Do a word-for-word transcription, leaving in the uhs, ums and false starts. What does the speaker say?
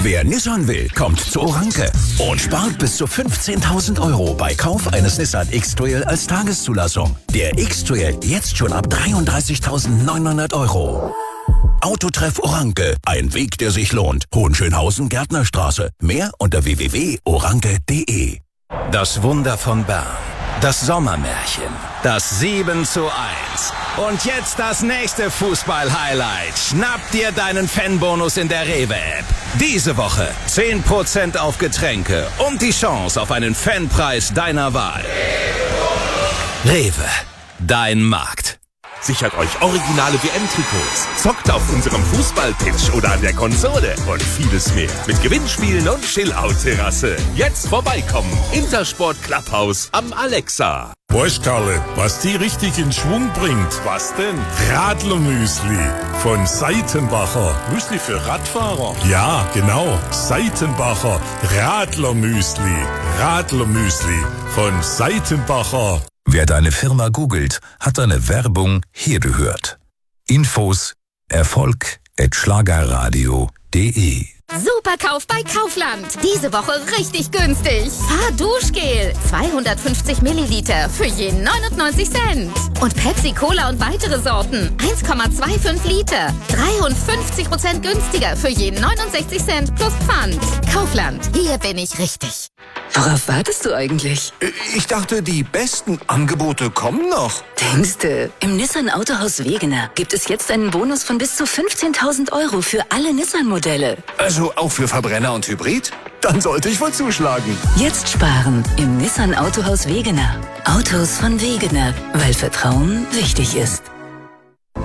Wer Nissan will, kommt zu Oranke und spart bis zu fünfzehntausend Euro bei Kauf eines Nissan X-Trail als Tageszulassung. Der X-Trail jetzt schon ab dreiunddreißigtausendneunhundert Euro. Autotreff Oranke, ein Weg, der sich lohnt. Hohenschönhausen, Gärtnerstraße. Mehr unter w w w punkt oranke punkt d e. Das Wunder von Bern. Das Sommermärchen. Das sieben zu eins. Und jetzt das nächste Fußball-Highlight. Schnapp dir deinen Fanbonus in der Rewe-App. Diese Woche zehn Prozent auf Getränke und die Chance auf einen Fanpreis deiner Wahl. Rewe, dein Markt. Sichert euch originale W M-Trikots, zockt auf unserem Fußballpitch oder an der Konsole und vieles mehr. Mit Gewinnspielen und Chill-Out-Terrasse. Jetzt vorbeikommen. Intersport Clubhaus am Alexa. Weißt, Karle, was die richtig in Schwung bringt? Was denn? Radlermüsli von Seitenbacher. Müsli für Radfahrer? Ja, genau. Seitenbacher Radlermüsli. Radlermüsli von Seitenbacher. Wer deine Firma googelt, hat deine Werbung hier gehört. Infos Erfolg at schlagerradio punkt de. Superkauf bei Kaufland. Diese Woche richtig günstig. Fahrduschgel. zweihundertfünfzig Milliliter für je neunundneunzig Cent. Und Pepsi Cola und weitere Sorten. eins Komma fünfundzwanzig Liter. dreiundfünfzig Prozent günstiger für je neunundsechzig Cent plus Pfand. Kaufland. Hier bin ich richtig. Worauf wartest du eigentlich? Ich dachte, die besten Angebote kommen noch. Denkste, im Nissan Autohaus Wegener gibt es jetzt einen Bonus von bis zu fünfzehntausend Euro für alle Nissan-Modelle. Also auch für Verbrenner und Hybrid? Dann sollte ich wohl zuschlagen. Jetzt sparen im Nissan Autohaus Wegener. Autos von Wegener, weil Vertrauen wichtig ist.